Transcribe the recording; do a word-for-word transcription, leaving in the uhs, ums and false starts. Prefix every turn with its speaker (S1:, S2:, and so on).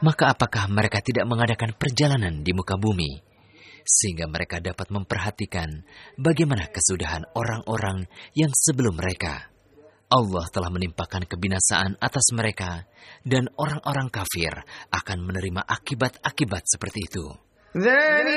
S1: Maka apakah mereka tidak mengadakan perjalanan di muka bumi, sehingga mereka dapat memperhatikan bagaimana kesudahan orang-orang yang sebelum mereka? Allah telah menimpakan kebinasaan atas mereka, dan orang-orang kafir akan menerima akibat-akibat seperti itu.